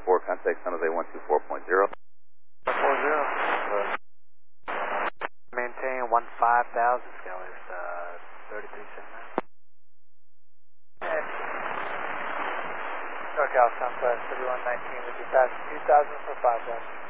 124, contact San Jose 124.0. 40. Maintain 15,000, Skyler's 3379. NorCal Southwest 3119, would you pass 2,000 for 5,000?